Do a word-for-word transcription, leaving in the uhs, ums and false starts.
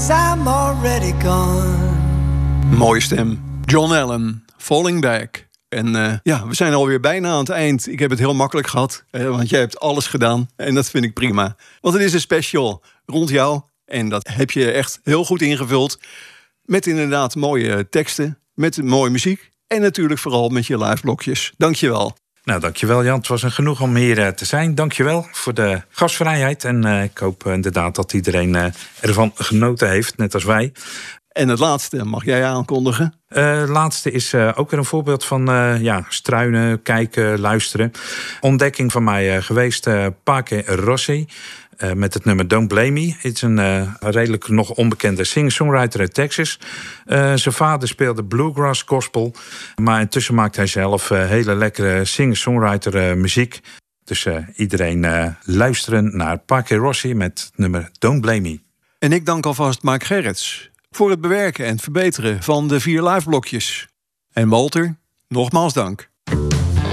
'cause I'm already gone. Mooie stem. John Allen, Falling Back. En uh, ja, we zijn alweer bijna aan het eind. Ik heb het heel makkelijk gehad, eh, want jij hebt alles gedaan. En dat vind ik prima. Want het is een special rond jou. En dat heb je echt heel goed ingevuld. Met inderdaad mooie teksten, met mooie muziek. En natuurlijk vooral met je live blokjes. Dank je wel. Nou, dankjewel Jan. Het was een genoeg om hier uh, te zijn. Dankjewel voor de gastvrijheid. En uh, ik hoop uh, inderdaad dat iedereen uh, ervan genoten heeft, net als wij. En het laatste mag jij aankondigen? Uh, het laatste is uh, ook weer een voorbeeld van uh, ja, struinen, kijken, luisteren. Ontdekking van mij uh, geweest, uh, Pache Rossi. Uh, met het nummer Don't Blame Me. Het is een uh, redelijk nog onbekende singer-songwriter uit Texas. Uh, zijn vader speelde bluegrass gospel. Maar intussen maakt hij zelf uh, hele lekkere singer-songwriter uh, muziek. Dus uh, iedereen uh, luisteren naar Pache Rossi met het nummer Don't Blame Me. En ik dank alvast Mark Gerrits voor het bewerken en verbeteren van de vier live blokjes. En Walter, nogmaals dank.